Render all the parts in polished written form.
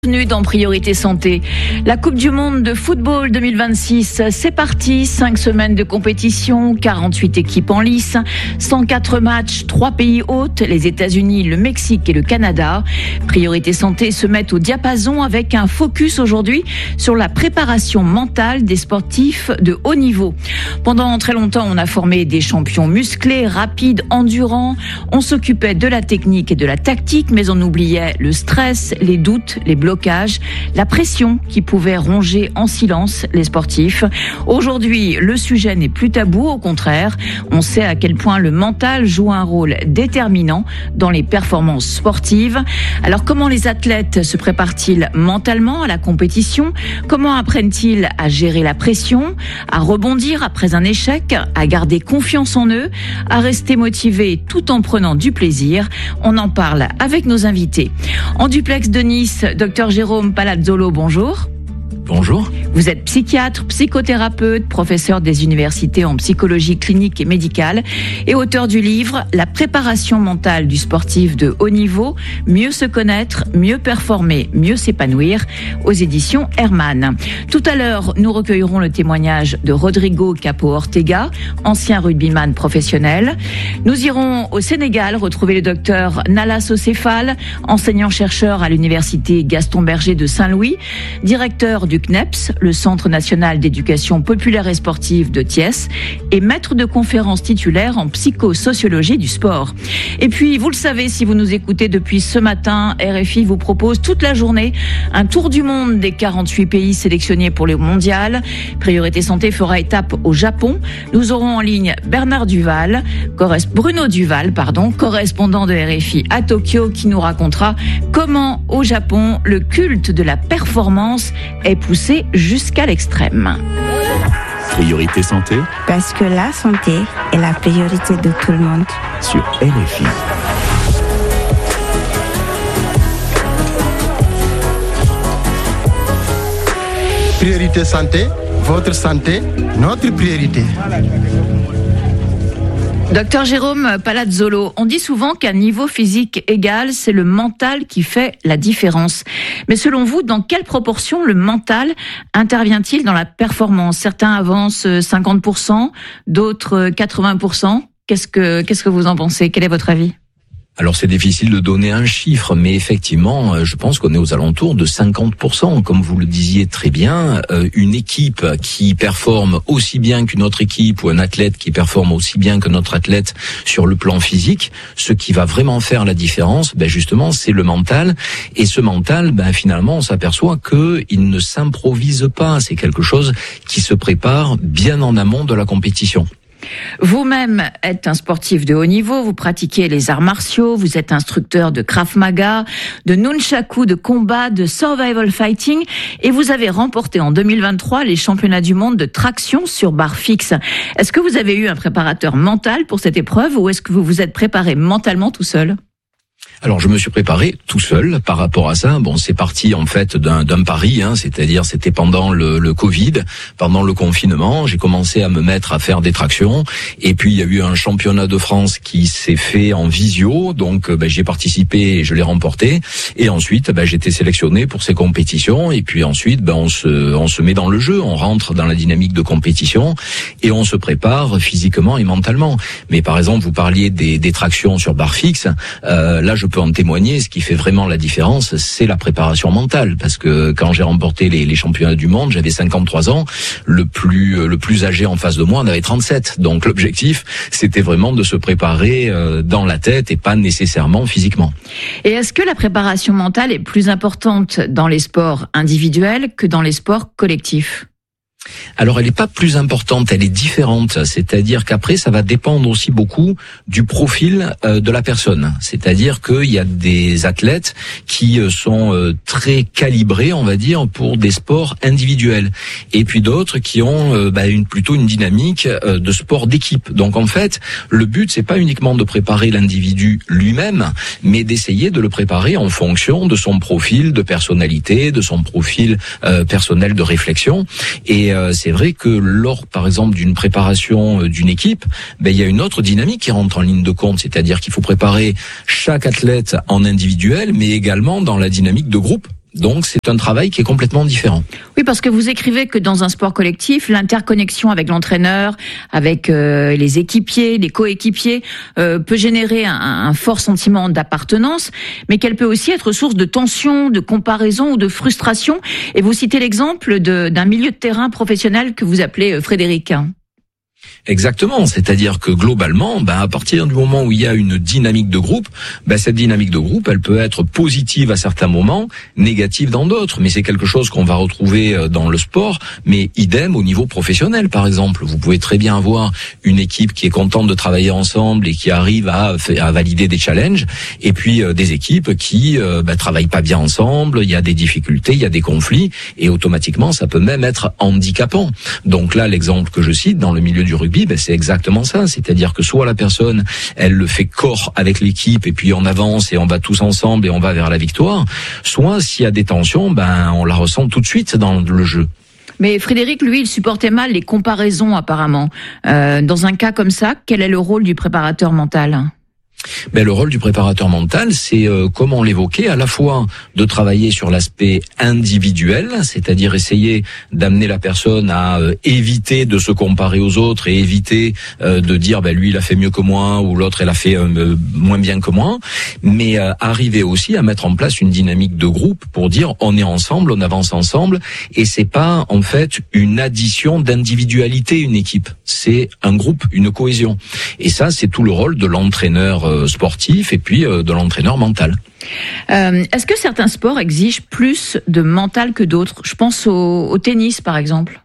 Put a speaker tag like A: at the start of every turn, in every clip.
A: Bienvenue dans Priorité Santé. La Coupe du Monde de football 2026, c'est parti. 5 semaines de compétition, 48 équipes en lice, 104 matchs, 3 pays hôtes, les États-Unis, le Mexique et le Canada. Priorité Santé se met au diapason avec un focus aujourd'hui sur la préparation mentale des sportifs de haut niveau. Pendant très longtemps, on a formé des champions musclés, rapides, endurants. On s'occupait de la technique et de la tactique, mais on oubliait le stress, les doutes, les blocages, la pression qui pouvait ronger en silence les sportifs. Aujourd'hui, le sujet n'est plus tabou, au contraire. On sait à quel point le mental joue un rôle déterminant dans les performances sportives. Alors comment les athlètes se préparent-ils mentalement à la compétition? Comment apprennent-ils à gérer la pression, à rebondir après un échec, à garder confiance en eux, à rester motivés tout en prenant du plaisir? On en parle avec nos invités. En duplex de Nice, Dr Jérôme Palazzolo, bonjour.
B: Bonjour.
A: Vous êtes psychiatre, psychothérapeute, professeur des universités en psychologie clinique et médicale et auteur du livre « La préparation mentale du sportif de haut niveau, mieux se connaître, mieux performer, mieux s'épanouir » aux éditions Hermann. Tout à l'heure, nous recueillerons le témoignage de Rodrigo Capo Ortega, ancien rugbyman professionnel. Nous irons au Sénégal retrouver le docteur Nalla Socéphale, enseignant-chercheur à l'université Gaston Berger de Saint-Louis, directeur du CNEPS, le Centre national d'éducation populaire et sportive de Thiès, et maître de conférences titulaire en psychosociologie du sport. Et puis, vous le savez, si vous nous écoutez depuis ce matin, RFI vous propose toute la journée un tour du monde des 48 pays sélectionnés pour le mondial. Priorité Santé fera étape au Japon. Nous aurons en ligne Bruno Duval, correspondant de RFI à Tokyo, qui nous racontera comment, au Japon, le culte de la performance est poussé jusqu'à l'extrême.
B: Priorité Santé.
C: Parce que la santé est la priorité de tout le monde.
B: Sur RFI.
D: Priorité Santé, votre santé, notre priorité.
A: Docteur Jérôme Palazzolo, on dit souvent qu'un niveau physique égal, c'est le mental qui fait la différence. Mais selon vous, dans quelle proportion le mental intervient-il dans la performance? Certains avancent 50%, d'autres 80%. Qu'est-ce que vous en pensez? Quel est votre avis?
B: Alors c'est difficile de donner un chiffre, mais effectivement, je pense qu'on est aux alentours de 50%. Comme vous le disiez très bien, une équipe qui performe aussi bien qu'une autre équipe ou un athlète qui performe aussi bien que notre athlète sur le plan physique, ce qui va vraiment faire la différence, justement, c'est le mental. Et ce mental, finalement, on s'aperçoit qu'il ne s'improvise pas. C'est quelque chose qui se prépare bien en amont de la compétition.
A: Vous-même êtes un sportif de haut niveau, vous pratiquez les arts martiaux, vous êtes instructeur de Krav Maga, de Nunchaku, de combat, de survival fighting et vous avez remporté en 2023 les championnats du monde de traction sur barre fixe. Est-ce que vous avez eu un préparateur mental pour cette épreuve ou est-ce que vous vous êtes préparé mentalement tout seul ?
B: Alors je me suis préparé tout seul par rapport à ça. Bon, c'est parti en fait d'un pari, c'est-à-dire c'était pendant le Covid, pendant le confinement, j'ai commencé à me mettre à faire des tractions et puis il y a eu un championnat de France qui s'est fait en visio, donc j'y ai participé et je l'ai remporté et ensuite j'ai été sélectionné pour ces compétitions et puis ensuite on se met dans le jeu, on rentre dans la dynamique de compétition et on se prépare physiquement et mentalement. Mais par exemple, vous parliez des tractions sur barre fixe, là je peux en témoigner, ce qui fait vraiment la différence, c'est la préparation mentale. Parce que quand j'ai remporté les championnats du monde, j'avais 53 ans, le plus âgé en face de moi en avait 37. Donc l'objectif, c'était vraiment de se préparer dans la tête et pas nécessairement physiquement.
A: Et est-ce que la préparation mentale est plus importante dans les sports individuels que dans les sports collectifs ?
B: Alors elle n'est pas plus importante, elle est différente, c'est-à-dire qu'après ça va dépendre aussi beaucoup du profil de la personne, c'est-à-dire qu'il y a des athlètes qui sont très calibrés, on va dire, pour des sports individuels, et puis d'autres qui ont plutôt une dynamique de sport d'équipe. Donc en fait, le but c'est pas uniquement de préparer l'individu lui-même, mais d'essayer de le préparer en fonction de son profil de personnalité, de son profil personnel de réflexion. Et c'est vrai que lors, par exemple, d'une préparation d'une équipe, il y a une autre dynamique qui rentre en ligne de compte, c'est-à-dire qu'il faut préparer chaque athlète en individuel, mais également dans la dynamique de groupe. Donc c'est un travail qui est complètement différent.
A: Oui, parce que vous écrivez que dans un sport collectif, l'interconnexion avec l'entraîneur, avec les équipiers, les coéquipiers, peut générer un fort sentiment d'appartenance, mais qu'elle peut aussi être source de tension, de comparaison ou de frustration. Et vous citez l'exemple d'un milieu de terrain professionnel que vous appelez Frédéric.
B: Exactement, c'est-à-dire que globalement, à partir du moment où il y a une dynamique de groupe, cette dynamique de groupe, elle peut être positive à certains moments, négative dans d'autres, mais c'est quelque chose qu'on va retrouver dans le sport, mais idem au niveau professionnel par exemple. Vous pouvez très bien avoir une équipe qui est contente de travailler ensemble et qui arrive à valider des challenges, et puis des équipes qui travaillent pas bien ensemble, il y a des difficultés, il y a des conflits, et automatiquement ça peut même être handicapant. Donc là, l'exemple que je cite dans le milieu du rugby, c'est exactement ça, c'est-à-dire que soit la personne, elle le fait corps avec l'équipe et puis on avance et on va tous ensemble et on va vers la victoire, soit s'il y a des tensions, on la ressent tout de suite dans le jeu.
A: Mais Frédéric, lui, il supportait mal les comparaisons apparemment. Dans un cas comme ça, quel est le rôle du préparateur mental ?
B: Le rôle du préparateur mental, c'est, comme on l'évoquait, à la fois de travailler sur l'aspect individuel, c'est-à-dire essayer d'amener la personne à éviter de se comparer aux autres et éviter de dire lui il a fait mieux que moi ou l'autre elle a fait moins bien que moi, mais arriver aussi à mettre en place une dynamique de groupe pour dire on est ensemble, on avance ensemble, et c'est pas en fait une addition d'individualité une équipe, c'est un groupe, une cohésion, et ça c'est tout le rôle de l'entraîneur sportif et puis de l'entraîneur mental.
A: Est-ce que certains sports exigent plus de mental que d'autres ? Je pense au tennis par exemple.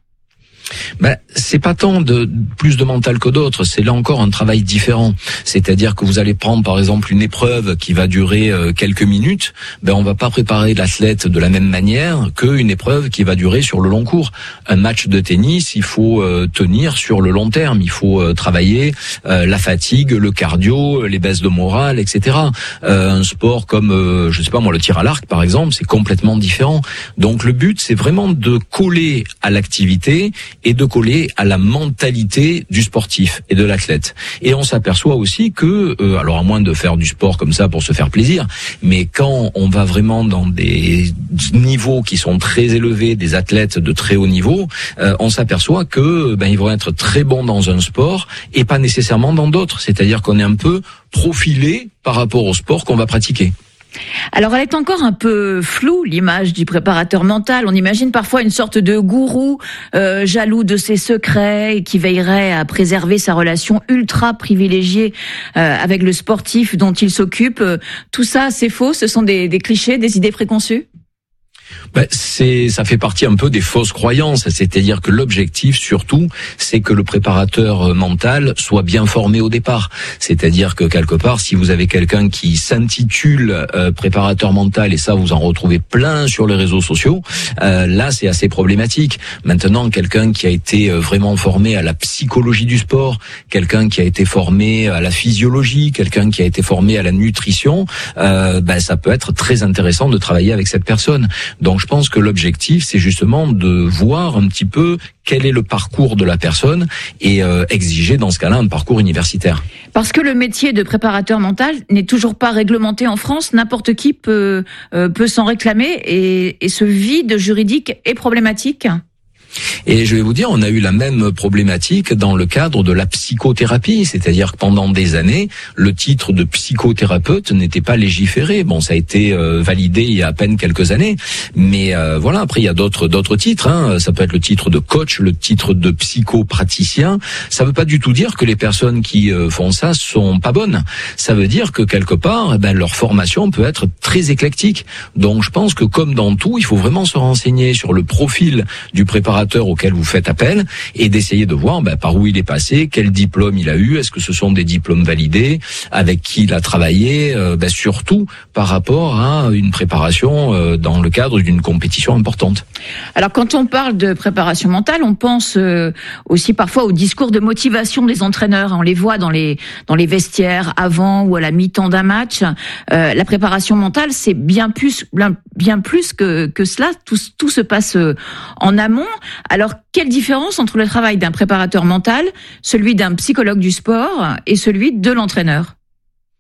B: C'est pas tant de plus de mental que d'autres, c'est là encore un travail différent. C'est-à-dire que vous allez prendre par exemple une épreuve qui va durer quelques minutes, on va pas préparer l'athlète de la même manière qu'une épreuve qui va durer sur le long cours. Un match de tennis, il faut tenir sur le long terme, il faut travailler la fatigue, le cardio, les baisses de morale, etc. Un sport comme le tir à l'arc par exemple, c'est complètement différent. Donc le but c'est vraiment de coller à l'activité et de coller à la mentalité du sportif et de l'athlète. Et on s'aperçoit aussi que, alors à moins de faire du sport comme ça pour se faire plaisir, mais quand on va vraiment dans des niveaux qui sont très élevés, des athlètes de très haut niveau, on s'aperçoit que ils vont être très bons dans un sport et pas nécessairement dans d'autres. C'est-à-dire qu'on est un peu profilé par rapport au sport qu'on va pratiquer.
A: Alors elle est encore un peu floue, l'image du préparateur mental. On imagine parfois une sorte de gourou jaloux de ses secrets, qui veillerait à préserver sa relation ultra privilégiée avec le sportif dont il s'occupe. Tout ça, c'est faux, ce sont des clichés, des idées préconçues ?
B: Ça fait partie un peu des fausses croyances, c'est-à-dire que l'objectif surtout, c'est que le préparateur mental soit bien formé au départ. C'est-à-dire que quelque part, si vous avez quelqu'un qui s'intitule préparateur mental, et ça vous en retrouvez plein sur les réseaux sociaux, là c'est assez problématique. Maintenant, quelqu'un qui a été vraiment formé à la psychologie du sport, quelqu'un qui a été formé à la physiologie, quelqu'un qui a été formé à la nutrition, ça peut être très intéressant de travailler avec cette personne. Donc je pense que l'objectif, c'est justement de voir un petit peu quel est le parcours de la personne et exiger dans ce cas-là un parcours universitaire.
A: Parce que le métier de préparateur mental n'est toujours pas réglementé en France, n'importe qui peut s'en réclamer et ce vide juridique est problématique.
B: Et je vais vous dire, on a eu la même problématique dans le cadre de la psychothérapie, c'est-à-dire que pendant des années, le titre de psychothérapeute n'était pas légiféré. Bon, ça a été validé il y a à peine quelques années, mais voilà. Après, il y a d'autres titres. Ça peut être le titre de coach, le titre de psychopraticien. Ça veut pas du tout dire que les personnes qui font ça sont pas bonnes. Ça veut dire que quelque part, leur formation peut être très éclectique. Donc, je pense que comme dans tout, il faut vraiment se renseigner sur le profil du préparateur auquel vous faites appel et d'essayer de voir par où il est passé, quel diplôme il a eu, est-ce que ce sont des diplômes validés, avec qui il a travaillé, surtout par rapport à une préparation dans le cadre d'une compétition importante.
A: Alors quand on parle de préparation mentale, on pense aussi parfois au discours de motivation des entraîneurs. On les voit dans les vestiaires avant ou à la mi-temps d'un match. La préparation mentale, c'est bien plus que cela. Tout se passe en amont. Alors, quelle différence entre le travail d'un préparateur mental, celui d'un psychologue du sport et celui de l'entraîneur ?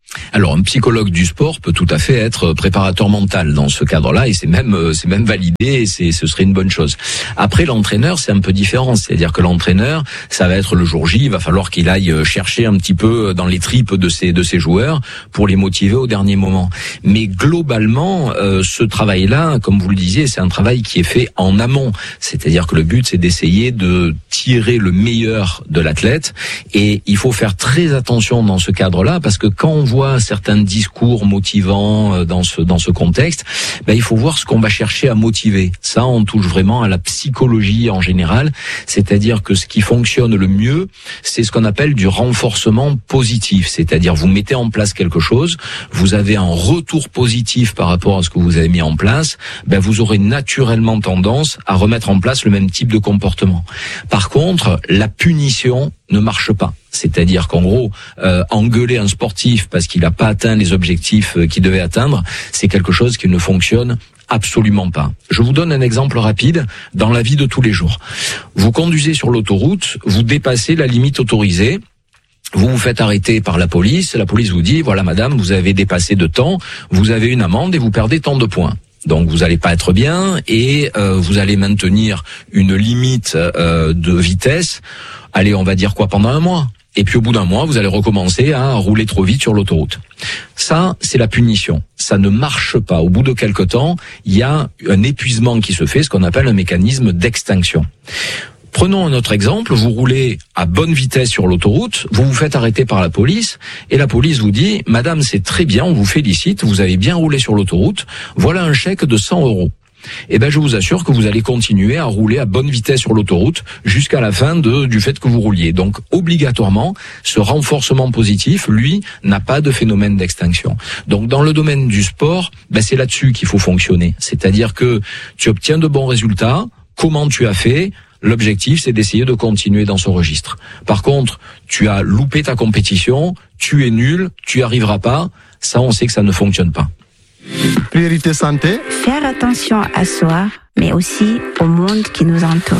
B: Alors, un psychologue du sport peut tout à fait être préparateur mental dans ce cadre-là, et c'est même validé, et ce serait une bonne chose. Après, l'entraîneur, c'est un peu différent, c'est-à-dire que l'entraîneur, ça va être le jour J, il va falloir qu'il aille chercher un petit peu dans les tripes de ses joueurs pour les motiver au dernier moment. Mais globalement, ce travail-là, comme vous le disiez, c'est un travail qui est fait en amont, c'est-à-dire que le but, c'est d'essayer de tirer le meilleur de l'athlète, et il faut faire très attention dans ce cadre-là, parce que quand on voit certains discours motivants dans ce contexte, il faut voir ce qu'on va chercher à motiver. Ça, on touche vraiment à la psychologie en général, c'est-à-dire que ce qui fonctionne le mieux, c'est ce qu'on appelle du renforcement positif, c'est-à-dire vous mettez en place quelque chose, vous avez un retour positif par rapport à ce que vous avez mis en place, vous aurez naturellement tendance à remettre en place le même type de comportement. Par contre, la punition ne marche pas. C'est-à-dire qu'en gros, engueuler un sportif parce qu'il n'a pas atteint les objectifs qu'il devait atteindre, c'est quelque chose qui ne fonctionne absolument pas. Je vous donne un exemple rapide dans la vie de tous les jours. Vous conduisez sur l'autoroute, vous dépassez la limite autorisée, vous vous faites arrêter par la police vous dit, voilà madame, vous avez dépassé de temps, vous avez une amende et vous perdez tant de points. Donc vous allez pas être bien et vous allez maintenir une limite de vitesse, allez, on va dire quoi, pendant un mois. Et puis au bout d'un mois, vous allez recommencer à rouler trop vite sur l'autoroute. Ça, c'est la punition. Ça ne marche pas. Au bout de quelque temps, il y a un épuisement qui se fait, ce qu'on appelle un mécanisme d'extinction. Prenons un autre exemple, vous roulez à bonne vitesse sur l'autoroute, vous vous faites arrêter par la police, et la police vous dit, madame, c'est très bien, on vous félicite, vous avez bien roulé sur l'autoroute, voilà un chèque de 100 €. Je vous assure que vous allez continuer à rouler à bonne vitesse sur l'autoroute jusqu'à la fin du fait que vous rouliez. Donc, obligatoirement, ce renforcement positif, lui, n'a pas de phénomène d'extinction. Donc, dans le domaine du sport, c'est là-dessus qu'il faut fonctionner. C'est-à-dire que tu obtiens de bons résultats, comment tu as fait? L'objectif, c'est d'essayer de continuer dans ce registre. Par contre, tu as loupé ta compétition, tu es nul, tu n'y arriveras pas. Ça, on sait que ça ne fonctionne pas.
D: Priorité santé.
C: Faire attention à soi, mais aussi au monde qui nous entoure.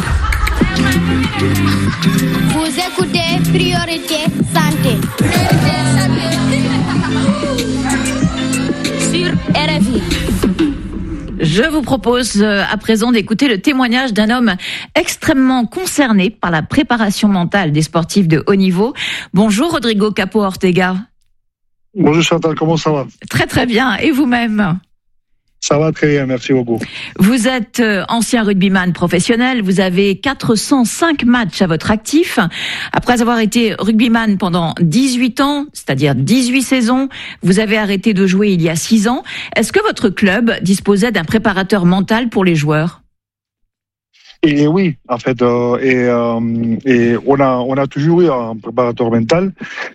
E: Vous écoutez Priorité Santé. Sur RFI.
A: Je vous propose à présent d'écouter le témoignage d'un homme extrêmement concerné par la préparation mentale des sportifs de haut niveau. Bonjour Rodrigo Capo Ortega.
F: Bonjour Chantal, comment ça va?
A: Très très bien, et vous-même?
F: Ça va très bien, merci beaucoup.
A: Vous êtes ancien rugbyman professionnel, vous avez 405 matchs à votre actif. Après avoir été rugbyman pendant 18 ans, c'est-à-dire 18 saisons, vous avez arrêté de jouer il y a 6 ans. Est-ce que votre club disposait d'un préparateur mental pour les joueurs?
F: Et oui, en fait, et on a toujours eu un préparateur mental.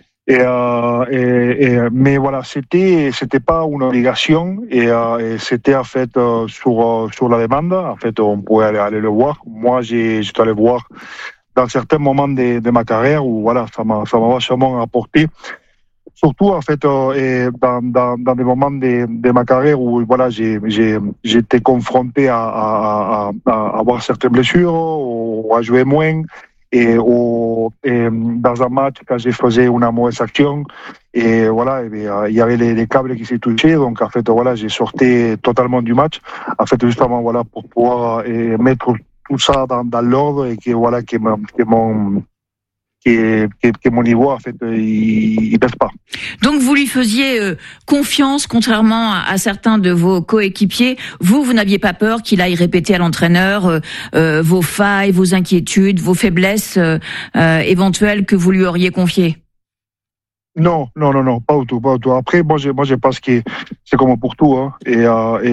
F: Mais voilà, c'était pas une obligation et c'était en fait sur la demande. En fait, on pouvait aller le voir. Moi, j'étais allé voir dans certains moments de ma carrière où voilà, ça m'a vachement apporté. Surtout en fait, dans des moments de ma carrière où voilà, j'étais confronté à avoir certaines blessures ou à jouer moins. Et dans un match, quand j'ai fait une mauvaise action, et voilà, il y avait les câbles qui s'est touchés, donc en fait voilà, j'ai sorti totalement du match, en fait justement voilà pour pouvoir mettre tout ça dans l'ordre et que voilà que mon niveau en fait il baisse pas.
A: Donc vous lui faisiez confiance, contrairement à certains de vos coéquipiers. Vous n'aviez pas peur qu'il aille répéter à l'entraîneur vos failles, vos inquiétudes, vos faiblesses éventuelles que vous lui auriez confiées?
F: Non, pas du tout. Après, moi je pense que c'est comme pour tout, hein. Et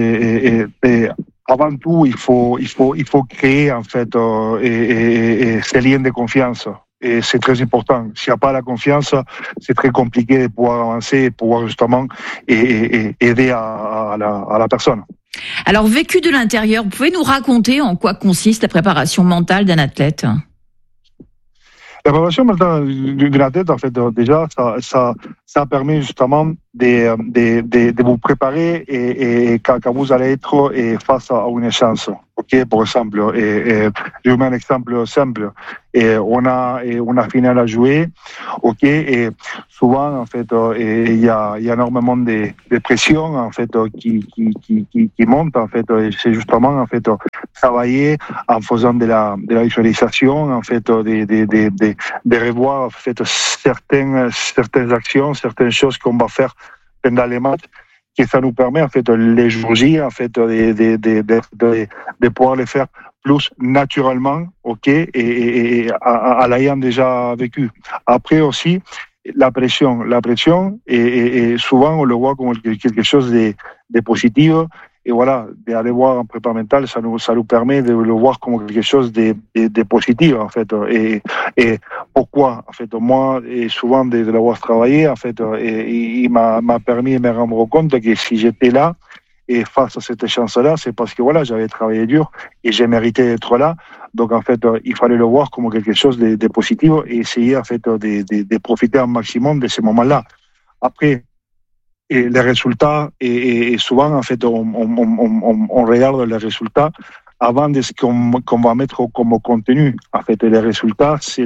F: avant tout, il faut créer en fait ces liens de confiance. Et c'est très important. S'il n'y a pas la confiance, c'est très compliqué de pouvoir avancer et pouvoir justement aider à la personne.
A: Alors, vécu de l'intérieur, vous pouvez nous raconter en quoi consiste la préparation mentale d'un athlète?
F: La préparation mentale d'une athlète, en fait, déjà, ça permet justement de vous préparer et quand vous allez être face à une chance. Ok, par exemple, je vous mets un exemple simple. On a une finale à jouer, ok, et souvent en fait, il y a énormément de pression en fait qui monte en fait. Et c'est justement en fait travailler en faisant de la visualisation, en fait, de revoir en fait certaines actions, certaines choses qu'on va faire pendant les matchs. Que ça nous permet en fait les jours J en fait de pouvoir les faire plus naturellement, ok, et à l'ayant déjà vécu. Après aussi la pression et souvent on le voit comme quelque chose de positif. Et voilà, d'aller voir en prépa mentale, ça nous permet de le voir comme quelque chose de positif, en fait. Et pourquoi, en fait, moi, et souvent de l'avoir travaillé, en fait, il m'a permis de me rendre compte que si j'étais là, et face à cette chance-là, c'est parce que voilà, j'avais travaillé dur et j'ai mérité d'être là. Donc, en fait, il fallait le voir comme quelque chose de positif et essayer, en fait, de profiter un maximum de ces moments-là. Après, et les résultats, et souvent, en fait, on regarde les résultats avant de ce qu'on va mettre comme contenu. En fait, les résultats, c'est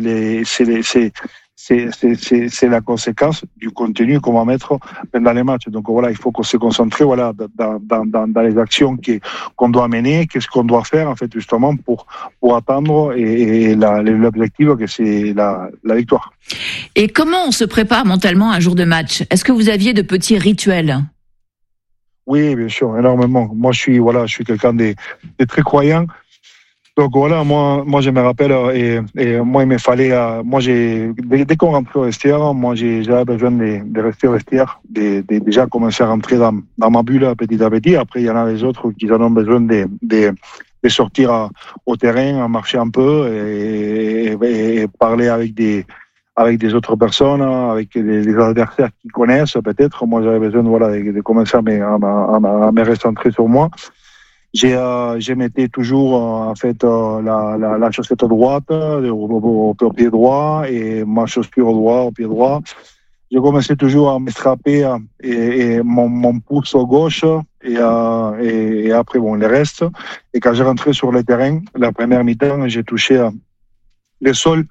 F: la conséquence du contenu qu'on va mettre dans les matchs. Donc voilà, il faut qu'on se concentre voilà, dans les actions qu'on doit mener, qu'est-ce qu'on doit faire, en fait, justement, pour atteindre l'objectif, que c'est la victoire.
A: Et comment on se prépare mentalement à un jour de match? Est-ce que vous aviez de petits rituels?
F: Oui, bien sûr, énormément. Moi, je suis quelqu'un de très croyant. Donc voilà, moi je me rappelle et moi il me fallait, dès qu'on rentrait au vestiaire, moi j'avais besoin de rester au vestiaire, de déjà commencer à rentrer dans ma bulle petit à petit. Après il y en a les autres qui en ont besoin de sortir au terrain, à marcher un peu et parler avec des autres personnes, avec les adversaires qui connaissent peut-être. Moi j'avais besoin de commencer à me recentrer sur moi. Je mettais toujours en fait la chaussette droite au pied droit et ma chaussure au pied droit. Je commençais toujours à me strapper et mon pouce au gauche et après bon le reste. Et quand je rentrais sur le terrain, la première mi-temps, j'ai touché le sol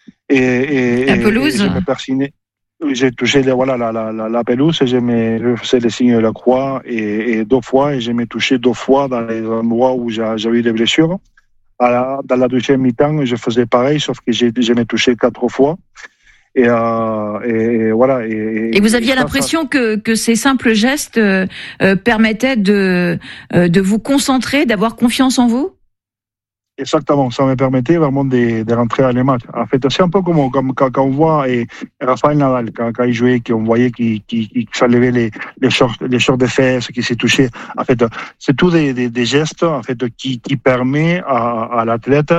F: et
A: la pelouse.
F: Et je me persinais. J'ai touché la pelouse et je faisais le signe de la croix et 2 fois et je me touché 2 fois dans les endroits où j'ai eu des blessures. Dans la deuxième mi-temps, je faisais pareil, sauf que je me touché 4 fois. Et voilà.
A: Et vous aviez l'impression que ces simples gestes permettaient de vous concentrer, d'avoir confiance en vous?
F: Exactement, ça me permettait vraiment de rentrer dans les matchs. En fait, c'est un peu comme quand on voit Rafael Nadal, quand il jouait, qu'on voyait qu'il s'enlevait les shorts de fesses, qu'il s'est touché. En fait, c'est tout des gestes en fait, qui permet à l'athlète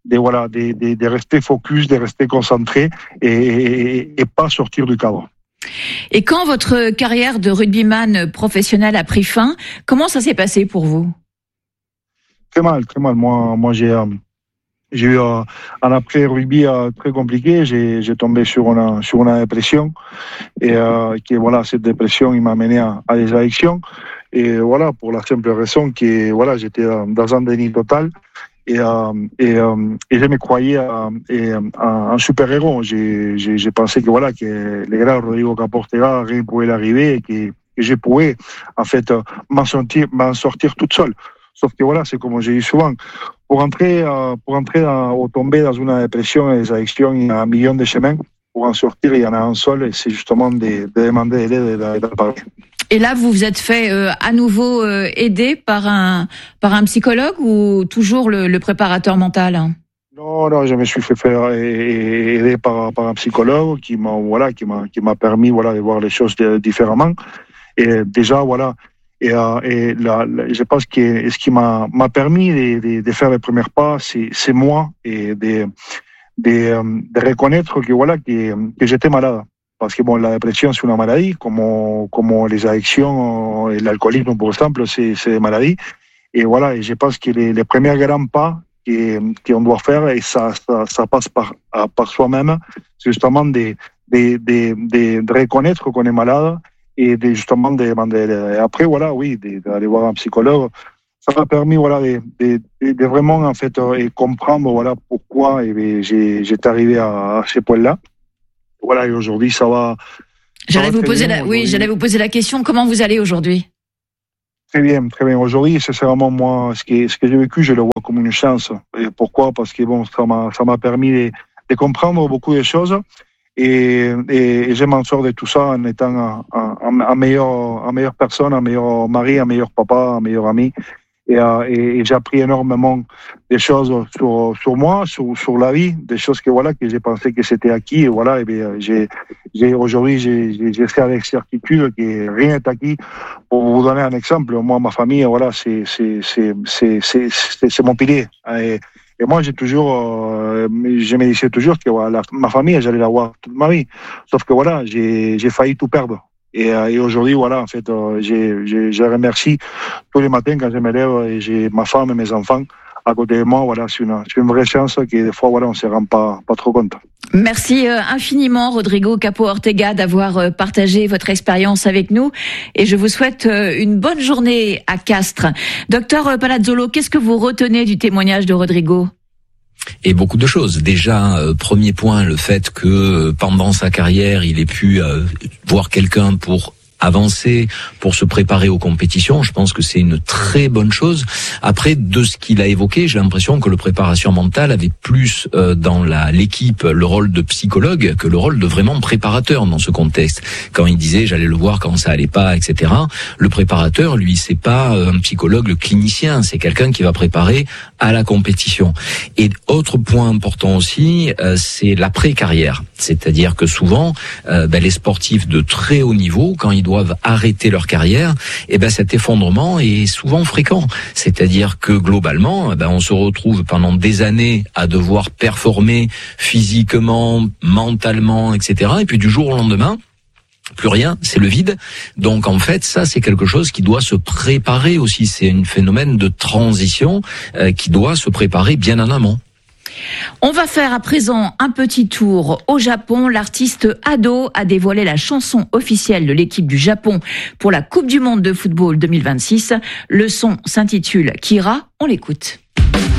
F: de rester focus, de rester concentré et pas sortir du cadre.
A: Et quand votre carrière de rugbyman professionnel a pris fin, comment ça s'est passé pour vous?
F: Très mal. Moi, j'ai eu un après-rugby très compliqué. J'ai tombé sur une dépression et cette dépression, il m'a mené à des addictions. Et voilà, pour la simple raison que j'étais dans un déni total et je me croyais un super-héros. J'ai pensé que le grand Rodrigo Caportega, rien ne pouvait l'arriver et que je pouvais en fait m'en sortir toute seule. Sauf que c'est comme j'ai dit souvent, pour entrer ou tomber dans une dépression et des addictions, il y a un million de chemins. Pour en sortir, il y en a un seul, et c'est justement de demander l'aide et d'en parler.
A: Et là, vous vous êtes fait à nouveau aider par un psychologue ou toujours le préparateur mental?
F: Non, je me suis fait faire aider par un psychologue qui m'a permis de voir les choses différemment. Et déjà, Et je pense que ce qui m'a permis de faire les premiers pas, c'est moi et de reconnaître que j'étais malade. Parce que la dépression, c'est une maladie, comme les addictions et l'alcoolisme, par exemple, c'est des maladies. Et et je pense que les premiers grands pas qu'on doit faire, et ça passe par soi-même, c'est justement de reconnaître qu'on est malade et justement de demander. Après, d'aller voir un psychologue, ça m'a permis de vraiment en fait et comprendre pourquoi j'étais arrivé à ce point-là. Et aujourd'hui ça va.
A: J'allais vous poser la question, comment vous allez aujourd'hui?
F: Très bien. Aujourd'hui, sincèrement, moi, ce que j'ai vécu, je le vois comme une chance. Et pourquoi? Parce que ça m'a permis de comprendre beaucoup de choses et je m'en sors de tout ça en étant un meilleure personne, un meilleur mari, un meilleur papa, un meilleur ami. Et j'ai appris énormément des choses sur moi, sur la vie, des choses que j'ai pensé que c'était acquis. Et aujourd'hui, j'ai fait avec certitude que rien n'est acquis. Pour vous donner un exemple, moi, ma famille, c'est mon pilier. Et moi, je me disais toujours que ma famille, j'allais la voir toute ma vie. Sauf que j'ai failli tout perdre. Et aujourd'hui, en fait, je remercie tous les matins quand je me lève et j'ai ma femme et mes enfants à côté de moi. C'est une vraie chance que des fois, on se rend pas trop compte.
A: Merci infiniment, Rodrigo Capó Ortega, d'avoir partagé votre expérience avec nous. Et je vous souhaite une bonne journée à Castres. Docteur Palazzolo, qu'est-ce que vous retenez du témoignage de Rodrigo?
B: Et beaucoup de choses. Déjà, premier point, le fait que pendant sa carrière, il ait pu voir quelqu'un pour avancer, pour se préparer aux compétitions. Je pense que c'est une très bonne chose. Après, de ce qu'il a évoqué, j'ai l'impression que le préparation mentale avait plus dans l'équipe le rôle de psychologue que le rôle de vraiment préparateur dans ce contexte. Quand il disait j'allais le voir quand ça allait pas, etc. Le préparateur, lui, c'est pas un psychologue, le clinicien, c'est quelqu'un qui va préparer à la compétition. Et autre point important aussi, c'est l'après-carrière. C'est-à-dire que souvent, les sportifs de très haut niveau, quand ils doivent arrêter leur carrière, cet effondrement est souvent fréquent. C'est-à-dire que globalement, on se retrouve pendant des années à devoir performer physiquement, mentalement, etc. Et puis du jour au lendemain, plus rien, c'est le vide. Donc en fait, ça c'est quelque chose qui doit se préparer aussi. C'est un phénomène de transition qui doit se préparer bien en amont.
A: On va faire à présent un petit tour au Japon. L'artiste Ado a dévoilé la chanson officielle de l'équipe du Japon pour la Coupe du Monde de football 2026. Le son s'intitule Kira. On l'écoute.